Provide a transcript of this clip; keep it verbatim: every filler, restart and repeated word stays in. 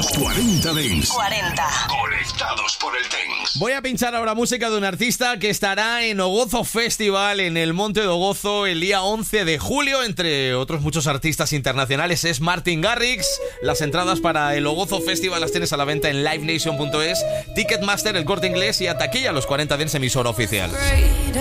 Los cuarenta Dance. cuarenta. Conectados por el Dance. Voy a pinchar ahora música de un artista que estará en Ogozo Festival en el Monte de Ogozo el día once de julio. Entre otros muchos artistas internacionales es Martin Garrix. Las entradas para el Ogozo Festival las tienes a la venta en live nation punto es, Ticketmaster, El Corte Inglés y a taquilla Los cuarenta Dance, emisora oficial.